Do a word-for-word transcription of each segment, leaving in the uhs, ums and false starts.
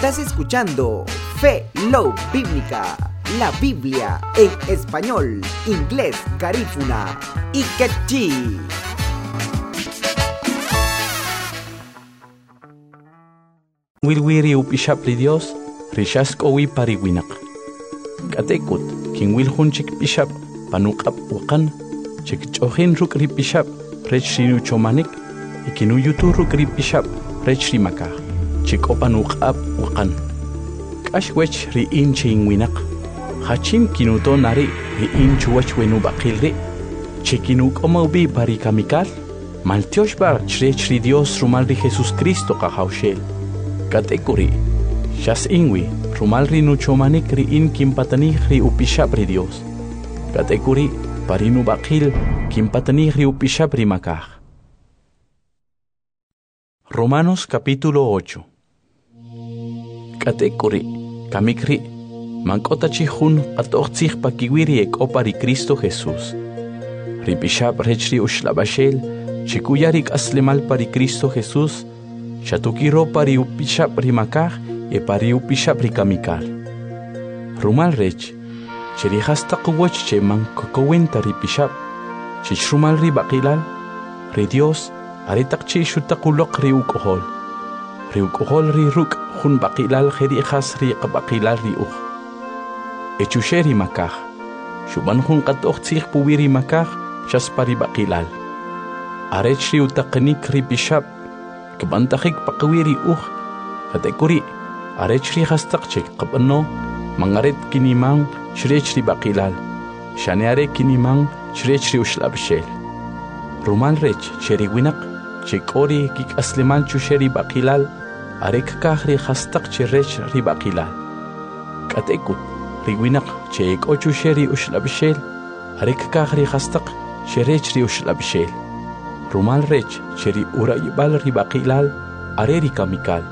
Estás escuchando Fe Love Bíblica, la Biblia en español, inglés, garífuna y quechí. Wilwiri upishapri Dios, rishaskowi pariwinak. Katekut, kin wilhun chik pishap, panukap wakan, chik chohin ruk ripishap, rechinu chomanik, ikinu yutu ruk ripishap, rechri makah, chik opanukap wakan. Kashwech riin chin winak, hachin kinuto nari riin chuwach wenu bakilri, chikinuk omaubi parikamikal, maltiosh bar chrechri Dios rumalri Jesus Cristo kahaushel. Katekuri, shas inwi, rumal ri nuchomanik ri in kimpatanih ri upishapri Dios. Katekuri, parinu bakil, kimpatanih ri upishapri makah. Romanos capítulo ocho. Katekuri, kamikri, mankota chihun katochich pakiwiri ek opari Cristo Jesús. Ri pishap rechri ushlabashel, chikuyarik aslemal pari Cristo Jesús, Shatukiro pari upishap rimakah e pari upishap rikamikal. Rumal rech, cherihasta kuwach che man kokowenta ripishap, chichrumal ribakilal, ri Dios, aritak chi shutakulok ri ukohol. Ri ukohol ri ruk hun bakilal jerihas ri kabakilal ri uch. Echushe rimakah, shuban hun katoch tsich puwi rimakah, shas pari bakilal. Arech ri utakanik ripishap, Kebantakik pakawiri uh, katekuri, arechri hastakchik kapano, mangaret kinimang, shrechri bakilal, shaneare kinimang, shrechri ushlabshel. Rumal rech, cheri winak, chekori kik asliman chusheri bakilal, arek kahri hastak cherech ribakilal. Katekut, riwinak, chek ochusheri ushlabshel, arek kahri hastak, sherechri ushlabshel. Rumal rech, cheri urayibal ri bakilal, areri kamikal.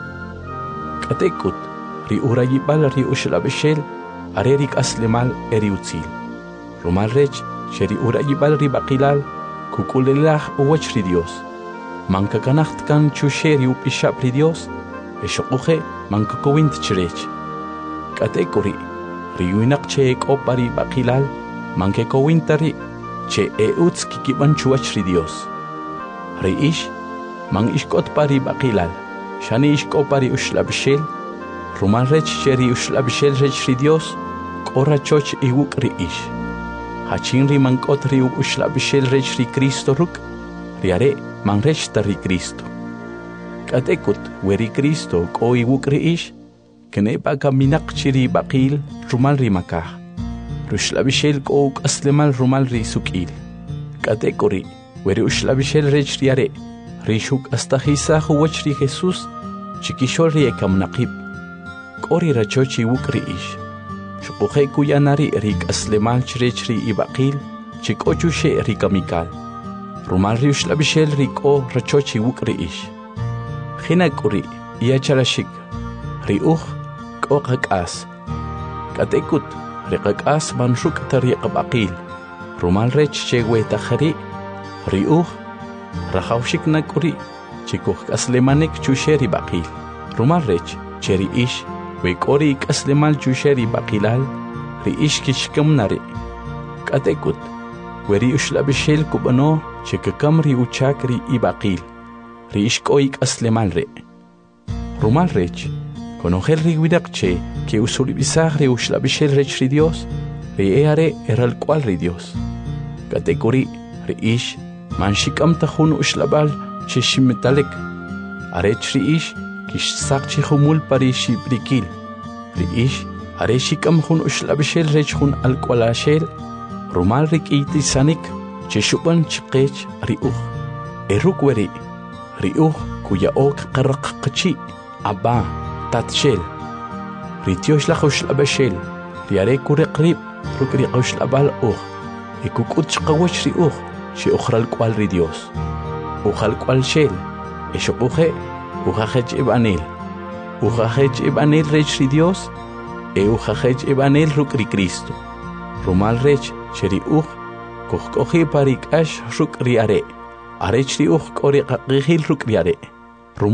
Katekut, ri urayibal ri ushlabeshel, arerik aslemal eri utzil. Rumal rech, cheri urayibal ri bakilal, kukulelah uwach ri Dios. Mankakanacht kan chusheri upishap ri Dios, eshokuhe mankakowint cherech. Katekuri, ri winak che ek opari bakilal, mankekowintari, che e utz kikiban chuwach ri Dios. Reish, mang ishkot pari bakilal, shani ishko pari ushlabshel, rumal rech cheri ushlabshel rech ri Dios, kora choch iwuk reish. Hachin ri mankot ri ushlabshel rech ri Cristo ruk, riare mang rech ri Cristo. Katekut, weri Cristo ko iwuk reish, kenepa kaminak chiri bakil, rumal ri makah. Rushlabshel ko aslemal rumal ri sukil. Katekuri, Weri ushlabishel rech riare, rishuk astahisa huwach ri Jesus, chikishol ri ekam naqib. Kori rachochi wuk riish. Shukuhe kuyanari rik aslemal chrech ri ibaqil, chikochushe ri kamikal. Rumal ri ushlabishel rik o rachochi wuk riish. Khinak uri, iya charashik. Ri uch, ko kakas. Katekut, ri kakas manshuk tari qabaqil. Rumal rech chegwe takhari, Riuh, rahawshik nakuri, chikuh kaslemanik chusheri bakil. Rumal rech, cheri ish, wekori kaslemal chusheri bakilal, riish kishkam nari. Katekut, weri ushlabishel kubano, chikakam ri uchak ri ibakil, riish koi kaslemal re. Rumal rech, konogel ri widak che, ke usulibisag ri ushlabishel rech ri Dios, ri eare eral cual ri Dios. Katekuri, riish, Manshikam tahun ushlabal chishimitalek. Arech riish kish sakchi humul pari shibrikil. Riish areshikam hun ushlabshel rech hun alkwalashel. Rumal rik iti sanik chishuban chikech riuh. Eruk weri riuh kuya ok karakkachi aba tatshel. Rityosh lach ushlabashel. Riare kurekrib rukri ushlabal uh. Ikukut chikawach riuh. She ukhral kwal ri Dios. Ukhal kwal shel. Eshokuhe, ukhahech ibanel. Ukhahech ibanel rech ri Dios. E ukhahech ibanel ruk ri Cristo. Rumal rech, sheri ukh, kuhkohi parik ash ruk ri are. Arech ri ukh kori kakihil ruk ri are.